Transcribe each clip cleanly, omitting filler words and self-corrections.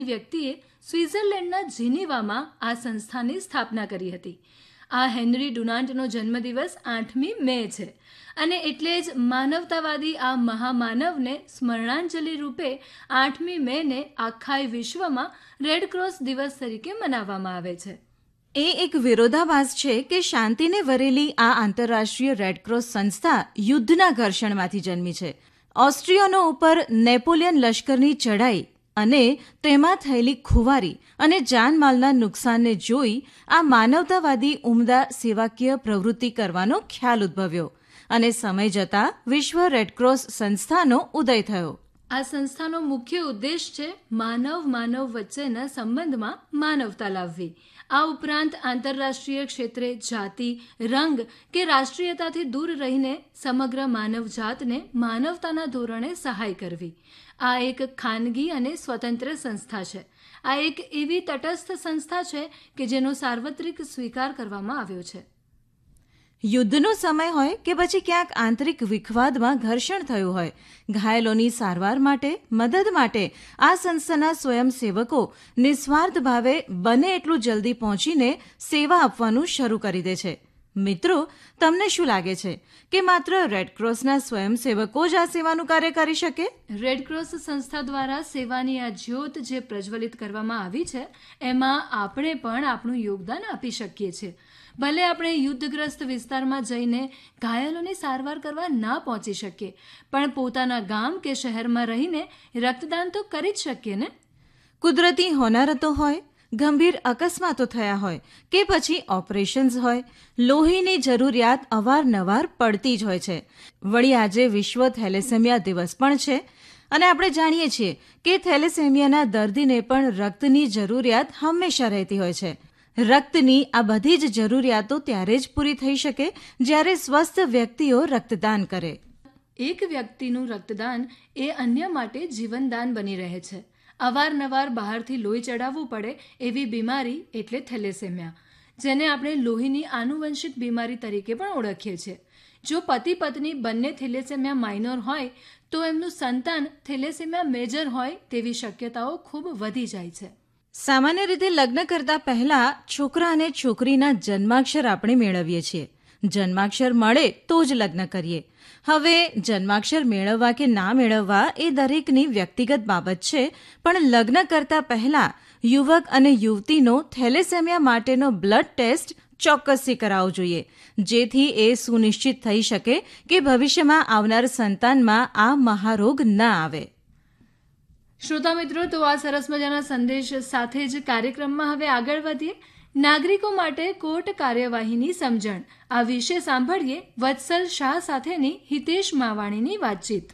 વ્યક્તિએ સ્વિટ્ઝરલેન્ડના જીનીવામાં આ સંસ્થાની સ્થાપના કરી હતી. આ હેનરી ડુનાન્ટનો જન્મદિવસ 8મી મે છે અને એટલે જ માનવતાવાદી આ મહામાનવને સ્મરણાંજલિ રૂપે 8મી મેને આખા વિશ્વમાં રેડક્રોસ દિવસ તરીકે મનાવવામાં આવે છે. એ એક વિરોધાભાસ છે કે શાંતિને વરેલી આ આંતરરાષ્ટ્રીય રેડક્રોસ સંસ્થા યુદ્ધના ઘર્ષણમાંથી જન્મી છે. ઓસ્ટ્રિયનો ઉપર નેપોલિયન લશ્કરની ચઢાઈ અને તેમાં થયેલી ખુવારી અને જાનમાલના નુકસાનને જોઈ આ માનવતાવાદી ઉમદા સેવાકીય પ્રવૃત્તિ કરવાનો ખ્યાલ ઉદ્ભવ્યો અને સમય જતાં વિશ્વ રેડક્રોસ સંસ્થાનો ઉદય થયો. આ સંસ્થાનો મુખ્ય ઉદ્દેશ છે માનવ વચ્ચેના સંબંધમાં માનવતા લાવવી. આ ઉપરાંત આંતરરાષ્ટ્રીય ક્ષેત્રે જાતિ, રંગ કે રાષ્ટ્રીયતાથી દૂર રહીને સમગ્ર માનવજાતને માનવતાના ધોરણે સહાય કરવી. આ એક ખાનગી અને સ્વતંત્ર સંસ્થા છે. આ એક એવી તટસ્થ સંસ્થા છે કે જેનો સાર્વત્રિક સ્વીકાર કરવામાં આવ્યો છે. યુદ્ધનો સમય હોય કે પછી ક્યાંક આંતરિક વિખવાદમાં ઘર્ષણ થયું હોય, ઘાયલોની સારવાર માટે, મદદ માટે આ સંસ્થાના સ્વયંસેવકો નિસ્વાર્થ ભાવે બને એટલું જલ્દી પહોંચીને સેવા આપવાનું શરૂ કરી દે છે. મિત્રો, તમને શું લાગે છે કે માત્ર રેડક્રોસના સ્વયંસેવકો જ આ સેવાનું કાર્ય કરી શકે? રેડક્રોસ સંસ્થા દ્વારા સેવાની આ જ્યોત જે પ્રજ્વલિત કરવામાં આવી છે એમાં આપણે પણ આપણું યોગદાન આપી શકીએ છીએ. ભલે આપણે યુદ્ધગ્રસ્ત વિસ્તારમાં જઈને ઘાયલોની સારવાર કરવા ના પહોંચી શકીએ, પણ પોતાના ગામ કે શહેરમાં રહીને રક્તદાન તો કરી જ શકીએ ને. કુદરતી હોનારતો હોય, ગંભીર અકસ્માતો થયા હોય કે પછી ઓપરેશન્સ હોય, લોહીની જરૂરિયાત અવારનવાર પડતી જ હોય છે. વળી આજે વિશ્વ થેલેસેમિયા દિવસ પણ છે અને આપણે જાણીએ છીએ કે થેલેસેમિયાના દર્દીને પણ રક્તની જરૂરિયાત હંમેશા રહેતી હોય છે. રક્તની આ બધી જ જરૂરિયાતો ત્યારે જ પૂરી થઈ શકે જ્યારે સ્વસ્થ વ્યક્તિઓ રક્તદાન કરે. એક વ્યક્તિનું રક્તદાન એ અન્ય માટે જીવનદાન બની રહે છે. અવારનવાર બહારથી લોહી ચડાવવું પડે એવી બીમારી એટલે થેલેસેમિયા, જેને આપણે લોહીની આનુવંશિક બીમારી તરીકે પણ ઓળખીએ છીએ. જો પતિ પત્ની બંને થેલેસેમિયા માઇનોર હોય તો એમનું સંતાન થેલેસેમિયા મેજર હોય તેવી શક્યતાઓ ખૂબ વધી જાય છે. સામાન્ય રીતે લગ્ન કરતા પહેલા છોકરા અને છોકરીના જન્માક્ષર આપણે મેળવીએ છીએ. જન્માક્ષર મળે તો જ લગ્ન કરીએ. હવે જન્માક્ષર મેળવવા કે ના મેળવવા એ દરેકની વ્યક્તિગત બાબત છે, પણ લગ્ન કરતા પહેલા યુવક અને યુવતીનો થેલેસેમિયા માટેનો બ્લડ ટેસ્ટ ચોક્કસથી કરાવવો જોઈએ, જેથી એ સુનિશ્ચિત થઈ શકે કે ભવિષ્યમાં આવનાર સંતાનમાં આ મહારોગ ન આવે. શ્રોતા મિત્રો, તો આ સરસ મજાના સંદેશ સાથે જ કાર્યક્રમમાં હવે આગળ વધીએ. નાગરિકો માટે કોર્ટ કાર્યવાહીની સમજણ આ વિશે સાંભળીએ વત્સલ શાહ સાથેની હિતેશ માવાણીની વાતચીત.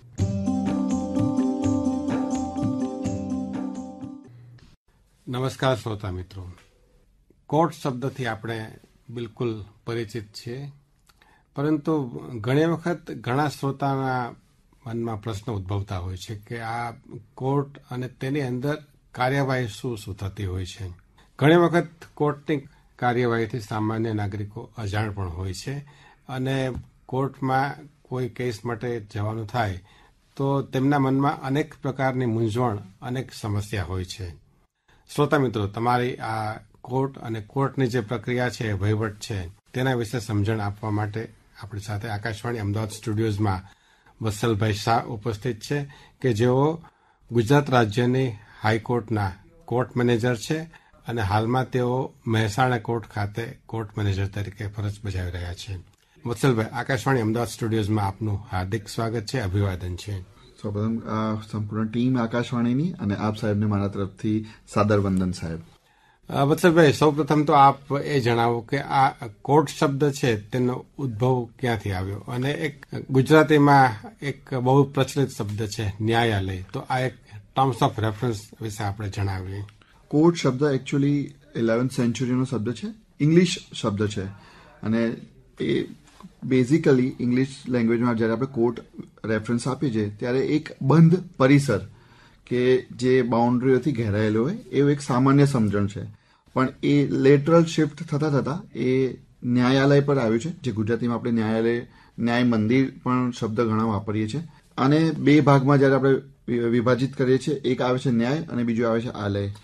નમસ્કાર શ્રોતા મિત્રો. કોર્ટ શબ્દથી આપણે બિલકુલ પરિચિત છીએ, પરંતુ ઘણી વખત ઘણા શ્રોતાના મનમાં પ્રશ્ન ઉદ્ભવતા હોય છે કે આ કોર્ટ અને તેની અંદર કાર્યવાહી શું થતી હોય છે. ઘણી વખત કોર્ટની કાર્યવાહીથી સામાન્ય નાગરિકો અજાણ પણ હોય છે અને કોર્ટમાં કોઈ કેસ માટે જવાનું થાય તો તેમના મનમાં અનેક પ્રકારની મૂંઝવણ, અનેક સમસ્યા હોય છે. શ્રોતા મિત્રો, તમારી આ કોર્ટ અને કોર્ટની જે પ્રક્રિયા છે, વહીવટ છે, તેના વિશે સમજણ આપવા માટે આપણી સાથે આકાશવાણી અમદાવાદ સ્ટુડિયોઝમાં વત્સલભાઈ શાહ ઉપસ્થિત છે કે જેઓ ગુજરાત રાજ્યની હાઈકોર્ટના કોર્ટ મેનેજર છે અને હાલમાં તેઓ મહેસાણા કોર્ટ ખાતે કોર્ટ મેનેજર તરીકે ફરજ બજાવી રહ્યા છે. વત્સલભાઈ, આકાશવાણી અમદાવાદ સ્ટુડિયોઝમાં આપનું હાર્દિક સ્વાગત છે, અભિવાદન છે. સૌપ્રથમ સંપૂર્ણ ટીમ આકાશવાણીની અને આપ સાહેબને મારા તરફથી સાદર વંદન સાહેબ. વત્સલભાઈ, સૌપ્રથમ તો આપ એ જણાવો કે આ કોર્ટ શબ્દ છે તેનો ઉદ્ભવ ક્યાંથી આવ્યો, અને એક ગુજરાતીમાં એક બહુ પ્રચલિત શબ્દ છે ન્યાયાલય, તો આ એક ટર્મ્સ ઓફ રેફરન્સ વિશે આપણે જણાવીએ. કોર્ટ શબ્દ એકચ્યુઅલી 11th સેન્ચુરીનો શબ્દ છે, ઇંગ્લિશ શબ્દ છે, અને એ બેઝિકલી ઇંગ્લિશ લેંગ્વેજમાં જ્યારે આપણે કોર્ટ રેફરન્સ આપીએ છીએ ત્યારે એક બંધ પરિસર કે જે બાઉન્ડ્રીઓથી ઘેરાયેલો હોય એવું એક સામાન્ય સમજણ છે. પણ એ લેટરલ શિફ્ટ થતાં એ ન્યાયાલય પર આવ્યું છે, જે ગુજરાતીમાં આપણે ન્યાયાલય, ન્યાય મંદિર પણ શબ્દ ઘણા વાપરીએ છીએ. અને બે ભાગમાં જ્યારે આપણે વિભાજિત કરીએ છીએ, એક આવે છે ન્યાય અને બીજું આવે છે આલય.